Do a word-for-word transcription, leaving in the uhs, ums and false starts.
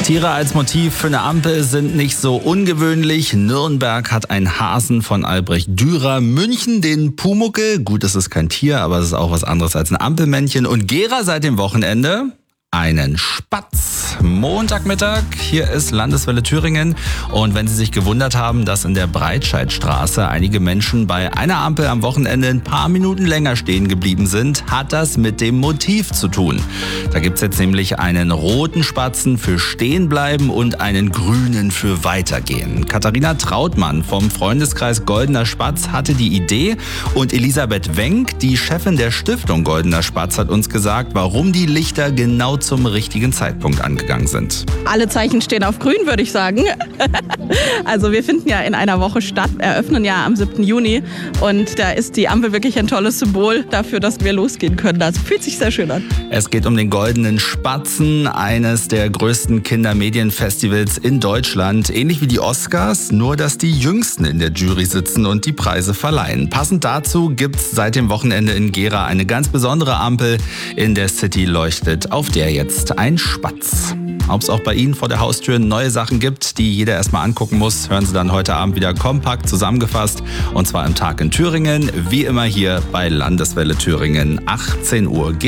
Tiere als Motiv für eine Ampel sind nicht so ungewöhnlich. Nürnberg hat einen Hasen von Albrecht Dürer, München den Pumuckel. Gut, es ist kein Tier, aber es ist auch was anderes als ein Ampelmännchen. Und Gera seit dem Wochenende einen Spatz. Montagmittag, hier ist Landeswelle Thüringen. Und wenn Sie sich gewundert haben, dass in der Breitscheidstraße einige Menschen bei einer Ampel am Wochenende ein paar Minuten länger stehen geblieben sind, hat das mit dem Motiv zu tun. Da gibt's jetzt nämlich einen roten Spatzen für Stehenbleiben und einen grünen für Weitergehen. Katharina Trautmann vom Freundeskreis Goldener Spatz hatte die Idee und Elisabeth Wenck, die Chefin der Stiftung Goldener Spatz, hat uns gesagt, warum die Lichter genau zum richtigen Zeitpunkt angegangen sind. Alle Zeichen stehen auf grün, würde ich sagen. Also wir finden ja in einer Woche statt, eröffnen ja am siebten Juni und da ist die Ampel wirklich ein tolles Symbol dafür, dass wir losgehen können. Also fühlt sich sehr schön an. Es geht um den Goldenen Spatzen, eines der größten Kindermedienfestivals in Deutschland. Ähnlich wie die Oscars, nur dass die Jüngsten in der Jury sitzen und die Preise verleihen. Passend dazu gibt's seit dem Wochenende in Gera eine ganz besondere Ampel. In der City leuchtet auf der jetzt ein Spatz. Ob es auch bei Ihnen vor der Haustür neue Sachen gibt, die jeder erstmal angucken muss, hören Sie dann heute Abend wieder kompakt zusammengefasst. Und zwar im Tag in Thüringen, wie immer hier bei Landeswelle Thüringen, achtzehn Uhr.